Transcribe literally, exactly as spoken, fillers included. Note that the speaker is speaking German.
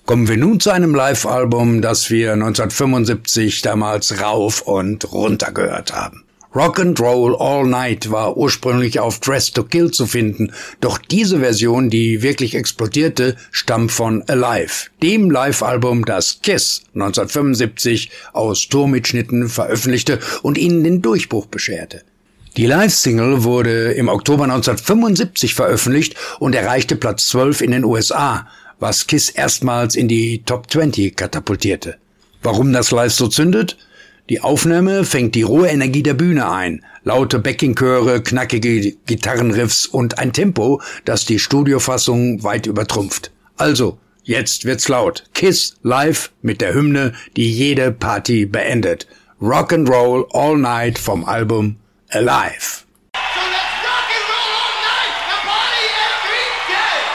Kommen wir nun zu einem Live-Album, das wir neunzehnhundertfünfundsiebzig damals rauf und runter gehört haben. Rock and Roll All Night war ursprünglich auf Dressed to Kill zu finden, doch diese Version, die wirklich explodierte, stammt von Alive, dem Live-Album, das Kiss neunzehnhundertfünfundsiebzig aus Tourmitschnitten veröffentlichte und ihnen den Durchbruch bescherte. Die Live-Single wurde im Oktober neunzehnhundertfünfundsiebzig veröffentlicht und erreichte Platz zwölf in den U S A, was Kiss erstmals in die Top zwanzig katapultierte. Warum das live so zündet? Die Aufnahme fängt die rohe Energie der Bühne ein, laute Backing-Chöre, knackige Gitarrenriffs und ein Tempo, das die Studiofassung weit übertrumpft. Also, jetzt wird's laut. Kiss live mit der Hymne, die jede Party beendet. Rock and Roll All Night vom Album Alive.